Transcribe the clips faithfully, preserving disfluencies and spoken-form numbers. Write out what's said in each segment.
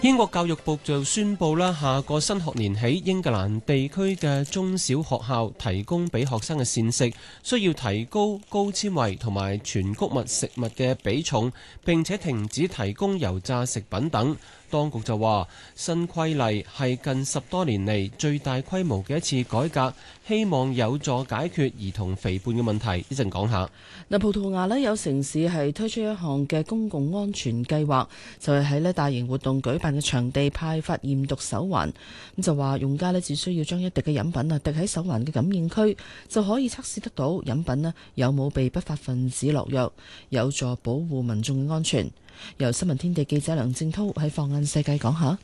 英國教育部就宣布啦，下個新學年起，英格蘭地區嘅中小學校提供俾學生嘅膳食需要提高高纖維同埋全穀物食物嘅比重，並且停止提供油炸食品等。當局就話，新規例係近十多年嚟最大規模嘅一次改革，希望有助解決兒童肥胖嘅問題。一陣講下。 嗱，葡萄牙咧有城市係推出一項嘅公共安全計劃，就係喺咧大型活動舉辦嘅場地派發驗毒手環。咁就話用家咧只需要將一滴嘅飲品啊滴喺手環嘅感應區，就可以測試得到飲品咧有冇被不法分子落藥，有助保護民眾嘅安全。由新聞天地記者梁正濤喺放眼世界講下。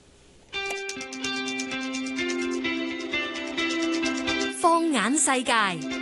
放眼世界。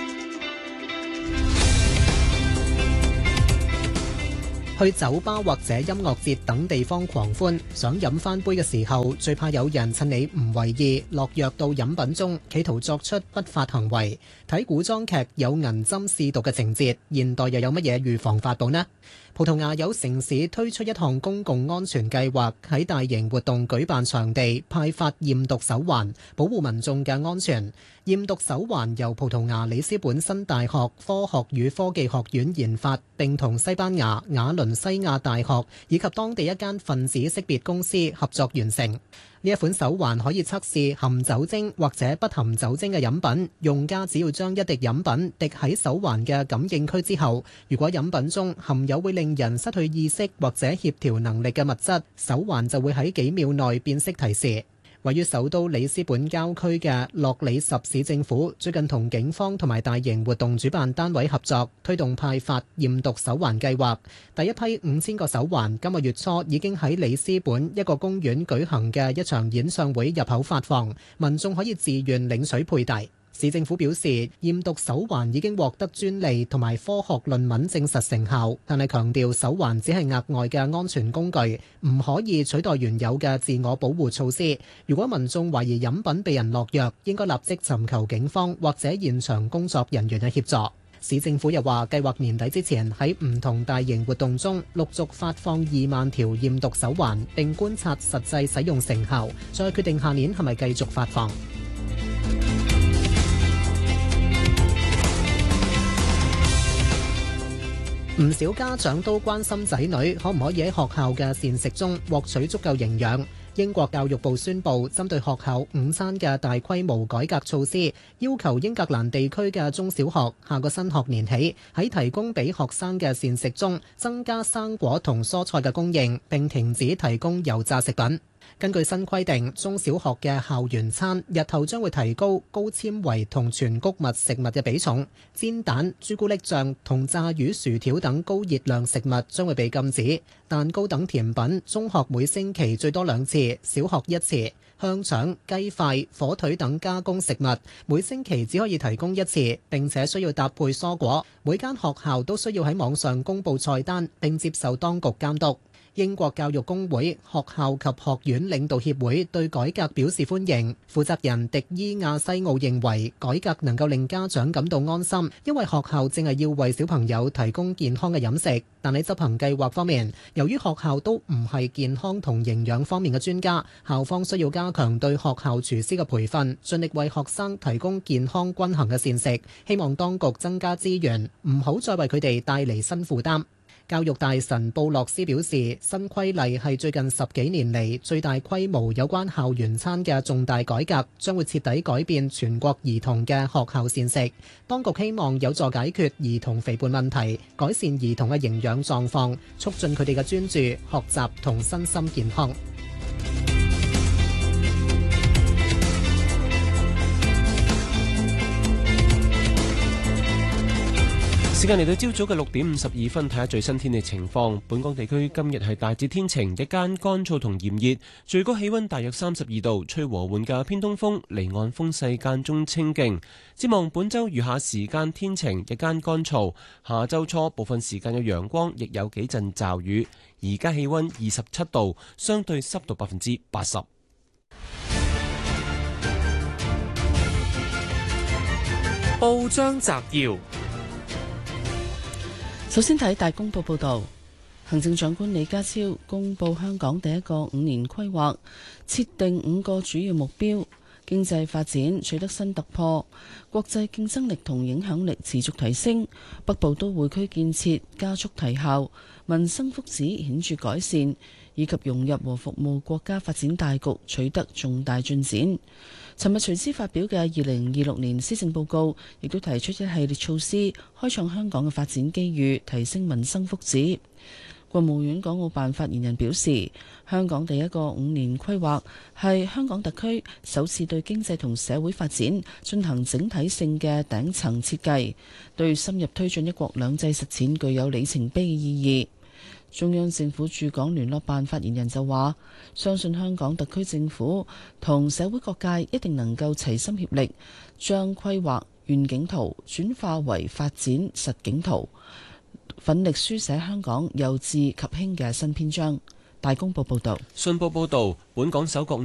去酒吧或者音樂節等地方狂歡，想飲翻杯嘅時候，最怕有人趁你唔為意落藥到飲品中，企圖作出不法行為。睇古裝劇有銀針試毒嘅情節，現代又有乜嘢預防法寶呢？葡萄牙有城市推出一項公共安全計劃，喺大型活動舉辦場地派發驗毒手環，保護民眾嘅安全。驗毒手環由葡萄牙里斯本新大學科學與科技學院研發，並同西班牙瓦倫西亞大學以及當地一間分子識別公司合作完成。呢一款手環可以測試含酒精或者不含酒精嘅飲品，用家只要將一滴飲品滴喺手環嘅感應區之後，如果飲品中含有會令人失去意識或者協調能力嘅物質，手環就會喺幾秒內變色提示。位於首都里斯本郊區嘅洛里什市政府最近同警方同埋大型活動主辦單位合作，推動派發驗毒手環計劃。第一批五千個手環今個月初已經喺里斯本一個公園舉行嘅一場演唱會入口發放，民眾可以自願領取佩戴。市政府表示，驗毒手環已經獲得專利同埋科學論文證實成效，但係強調手環只係額外嘅安全工具，唔可以取代原有嘅自我保護措施。如果民眾懷疑飲品被人落藥，應該立即尋求警方或者現場工作人員嘅協助。市政府又話，計劃年底之前喺唔同大型活動中陸續發放二萬條驗毒手環，並觀察實際使用成效，再決定下年係咪繼續發放。唔少家長都關心仔女可唔可以喺學校嘅膳食中獲取足夠營養。英國教育部宣布，針對學校午餐嘅大規模改革措施，要求英格蘭地區嘅中小學下個新學年起喺提供俾學生嘅膳食中增加生果同蔬菜嘅供應，並停止提供油炸食品。根據新規定，中小學嘅校園餐日後將會提高高纖維同全穀物食物嘅比重，煎蛋、朱古力醬同炸魚薯條等高熱量食物將會被禁止，蛋糕等甜品中學每星期最多兩次，小學一次。香腸、雞塊、火腿等加工食物每星期只可以提供一次，並且需要搭配蔬果。每間學校都需要喺網上公佈菜單，並接受當局監督。英國教育工會學校及學院領導協會對改革表示歡迎。負責人迪伊亞西奧認為，改革能夠令家長感到安心，因為學校正係要為小朋友提供健康嘅飲食。但喺執行計劃方面，由於學校都唔係健康同營養方面嘅專家，校方需要加強對學校廚師嘅培訓，盡力為學生提供健康均衡嘅膳食。希望當局增加資源，唔好再為佢哋帶嚟新負擔。教育大臣布洛斯表示，新規例係最近十幾年嚟最大規模有關校園餐嘅重大改革，將會徹底改變全國兒童嘅學校膳食。當局希望有助解決兒童肥胖問題，改善兒童嘅營養狀況，促進佢哋嘅專注、學習同身心健康。 時間嚟到朝早嘅六點五十二分，睇下最新天氣情況。本港地區今日係大致天晴，日間乾燥同炎熱，最高氣溫大約三十二度，吹和緩嘅偏東風，離岸風勢間中清勁。展望本週餘下時間天晴，日間乾燥，下週初部分時間有陽光，亦有幾陣驟雨。而家氣溫二十七度，相對濕度百分之八十。 報章摘要。 首先睇大公報報導， 行政長官李家超公布香港第一個五年規劃，設定五個主要目標。經濟發展取得新突破，國際競爭力同影響力持續提升，北部都會區建設加速提效，民生福祉顯著改善，以及融入和服務國家發展大局取得重大進展。尋日隨之發表嘅二零二六年施政報告，亦都提出一系列措施，開創香港嘅發展機遇，提升民生福祉。國務院港澳辦發言人表示，香港第一個五年規劃係香港特區首次對經濟同社會發展進行整體性嘅頂層設計，對深入推進一國兩制實踐具有里程碑嘅意義。中央政府駐港聯絡辦發言人就話，相信香港特區政府同社會各界一定能夠齊心協力，將規劃願景圖轉化為發展實景圖，奮力書寫香港由治及興嘅新篇章。大公報報道。 信報報導，本港首個